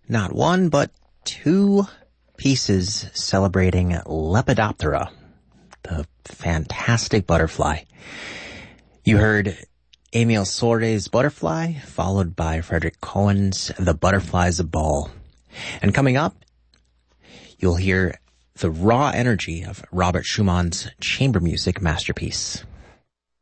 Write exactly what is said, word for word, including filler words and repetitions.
Not one, but two pieces celebrating Lepidoptera, the fantastic butterfly. You heard Emile Sorde's Butterfly, followed by Frederick Cohen's The Butterfly's a Ball. And coming up, you'll hear the raw energy of Robert Schumann's chamber music masterpiece.